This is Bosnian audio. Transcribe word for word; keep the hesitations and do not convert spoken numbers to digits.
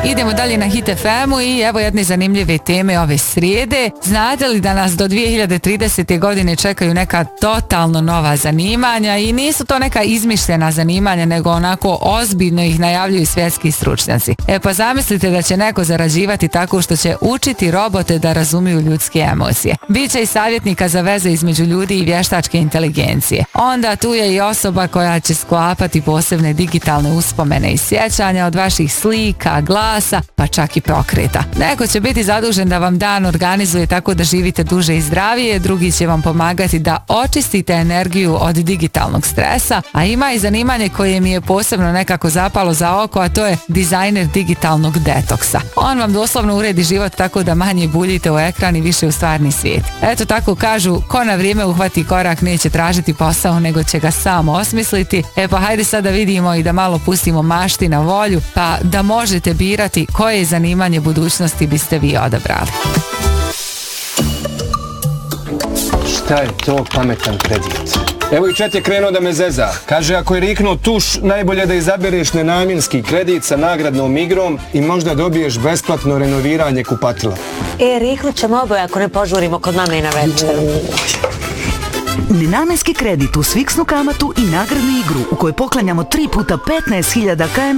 Idemo dalje na Hit F M-u i evo jedne zanimljive teme ove srijede. Znate li da nas do dvije hiljade tridesete. godine čekaju neka totalno nova zanimanja i nisu to neka izmišljena zanimanja, nego onako ozbiljno ih najavljuju svjetski stručnjaci. E pa zamislite da će neko zarađivati tako što će učiti robote da razumiju ljudske emocije. Biće i savjetnika za veze između ljudi i vještačke inteligencije. Onda tu je i osoba koja će sklapati posebne digitalne uspomene i sjećanja od vaših slika, glasa, pa čak i pokreta. Neko će biti zadužen da vam dan organizuje tako da živite duže i zdravije, drugi će vam pomagati da očistite energiju od digitalnog stresa, a ima i zanimanje koje mi je posebno nekako zapalo za oko, a to je dizajner digitalnog detoksa. On vam doslovno uredi život tako da manje buljite u ekran i više u stvarni svijet. Eto tako kažu, ko na vrijeme uhvati korak neće tražiti posao, nego će ga samo osmisliti. E pa hajde sad da vidimo i da malo pustimo mašti na volju, pa da možete birati koje zanimanje budućnosti biste vi odabrali. Šta je to pametan kredit? Evo i Čet je krenuo da me zeza. Kaže, ako je riknuo tuš, najbolje da izabereš nenamjenski kredit sa nagradnom igrom i možda dobiješ besplatno renoviranje kupatila. E, riknut ćemo oboje ako ne požurimo kod mame na večer. Nenamenski kredit uz fiksnu kamatu i nagradnu igru u kojoj poklanjamo tri puta petnaest hiljada km